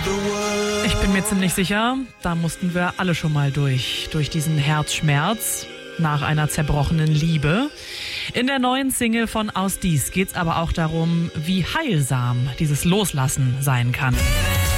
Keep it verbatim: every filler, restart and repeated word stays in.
Ich bin mir ziemlich sicher, da mussten wir alle schon mal durch, durch diesen Herzschmerz nach einer zerbrochenen Liebe. In der neuen Single von Aus Dies geht's aber auch darum, wie heilsam dieses Loslassen sein kann.